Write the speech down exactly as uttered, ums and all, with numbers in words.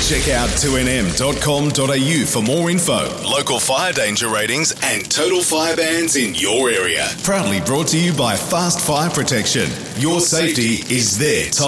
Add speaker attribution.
Speaker 1: Check out two n m dot com dot a u for more info, local fire danger ratings and total fire bans in your area. Proudly brought to you by Fast Fire Protection. Your safety is their top